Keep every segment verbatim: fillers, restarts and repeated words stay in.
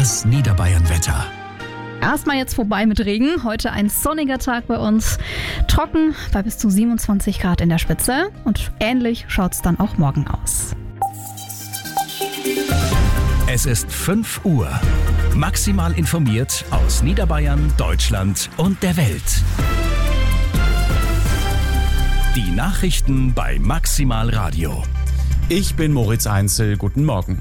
Das Niederbayern-Wetter. Erstmal jetzt vorbei mit Regen. Heute ein sonniger Tag bei uns. Trocken bei bis zu siebenundzwanzig Grad in der Spitze. Und ähnlich schaut es dann auch morgen aus. Es ist fünf Uhr. Maximal informiert aus Niederbayern, Deutschland und der Welt. Die Nachrichten bei Maximal Radio. Ich bin Moritz Einzel. Guten Morgen.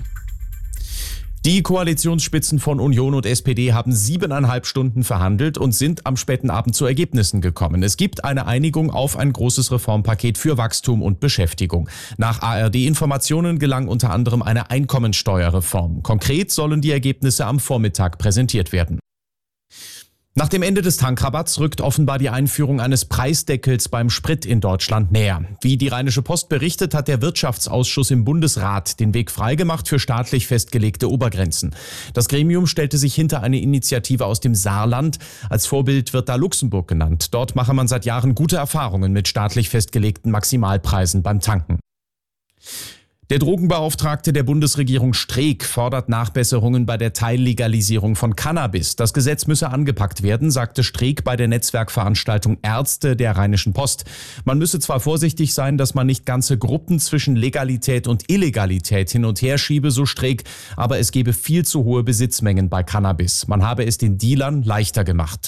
Die Koalitionsspitzen von Union und S P D haben siebeneinhalb Stunden verhandelt und sind am späten Abend zu Ergebnissen gekommen. Es gibt eine Einigung auf ein großes Reformpaket für Wachstum und Beschäftigung. Nach A R D-Informationen gelang unter anderem eine Einkommensteuerreform. Konkret sollen die Ergebnisse am Vormittag präsentiert werden. Nach dem Ende des Tankrabatts rückt offenbar die Einführung eines Preisdeckels beim Sprit in Deutschland näher. Wie die Rheinische Post berichtet, hat der Wirtschaftsausschuss im Bundesrat den Weg freigemacht für staatlich festgelegte Obergrenzen. Das Gremium stellte sich hinter eine Initiative aus dem Saarland. Als Vorbild wird da Luxemburg genannt. Dort mache man seit Jahren gute Erfahrungen mit staatlich festgelegten Maximalpreisen beim Tanken. Der Drogenbeauftragte der Bundesregierung Streeck fordert Nachbesserungen bei der Teillegalisierung von Cannabis. Das Gesetz müsse angepackt werden, sagte Streeck bei der Netzwerkveranstaltung Ärzte der Rheinischen Post. Man müsse zwar vorsichtig sein, dass man nicht ganze Gruppen zwischen Legalität und Illegalität hin und her schiebe, so Streeck, aber es gebe viel zu hohe Besitzmengen bei Cannabis. Man habe es den Dealern leichter gemacht.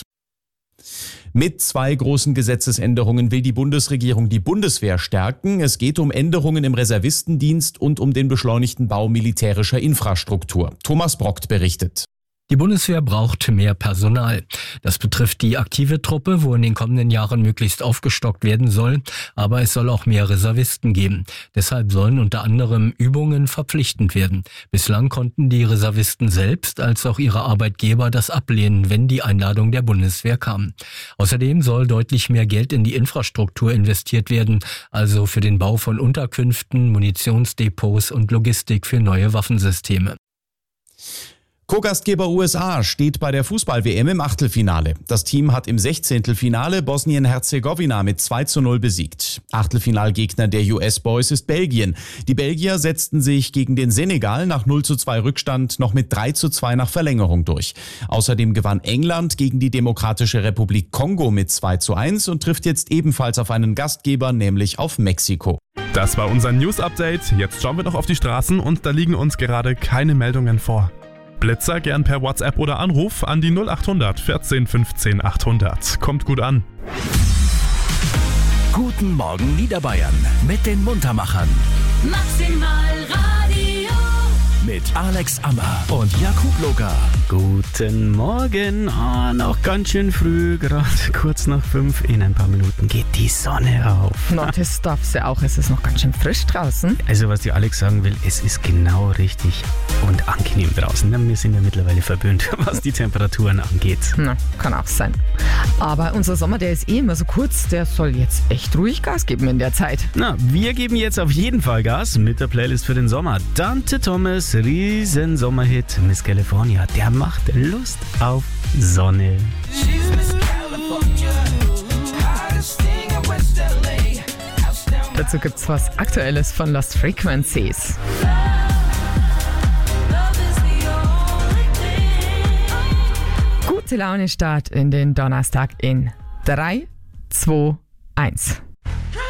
Mit zwei großen Gesetzesänderungen will die Bundesregierung die Bundeswehr stärken. Es geht um Änderungen im Reservistendienst und um den beschleunigten Bau militärischer Infrastruktur. Thomas Brockt berichtet. Die Bundeswehr braucht mehr Personal. Das betrifft die aktive Truppe, wo in den kommenden Jahren möglichst aufgestockt werden soll. Aber es soll auch mehr Reservisten geben. Deshalb sollen unter anderem Übungen verpflichtend werden. Bislang konnten die Reservisten selbst als auch ihre Arbeitgeber das ablehnen, wenn die Einladung der Bundeswehr kam. Außerdem soll deutlich mehr Geld in die Infrastruktur investiert werden, also für den Bau von Unterkünften, Munitionsdepots und Logistik für neue Waffensysteme. Co-Gastgeber U S A steht bei der Fußball-W M im Achtelfinale. Das Team hat im Sechzehntelfinale Bosnien-Herzegowina mit zwei zu null besiegt. Achtelfinalgegner der U S-Boys ist Belgien. Die Belgier setzten sich gegen den Senegal nach null zu zwei Rückstand noch mit drei zu zwei nach Verlängerung durch. Außerdem gewann England gegen die Demokratische Republik Kongo mit zwei zu eins und trifft jetzt ebenfalls auf einen Gastgeber, nämlich auf Mexiko. Das war unser News-Update. Jetzt schauen wir noch auf die Straßen und da liegen uns gerade keine Meldungen vor. Blitzer gern per WhatsApp oder Anruf an die null achthundert vierzehn fünfzehn achthundert. Kommt gut an. Guten Morgen Niederbayern mit den Muntermachern. Maximal Radio. Mit Alex Ammer und Jakub Loga. Guten Morgen, ah, noch ganz schön früh, gerade kurz nach fünf, in ein paar Minuten geht die Sonne auf. Na, das darf sie auch, es ist noch ganz schön frisch draußen. Also was die Alex sagen will, es ist genau richtig und angenehm draußen. Wir sind ja mittlerweile verwöhnt, was die Temperaturen angeht. Na, kann auch sein. Aber unser Sommer, der ist eh immer so kurz, der soll jetzt echt ruhig Gas geben in der Zeit. Na, wir geben jetzt auf jeden Fall Gas mit der Playlist für den Sommer. Dante Thomas, riesen Sommerhit, Miss California, der macht Lust auf Sonne. Dazu gibt's was Aktuelles von Lost Frequencies. Gute Laune Start in den Donnerstag in drei, zwei, eins.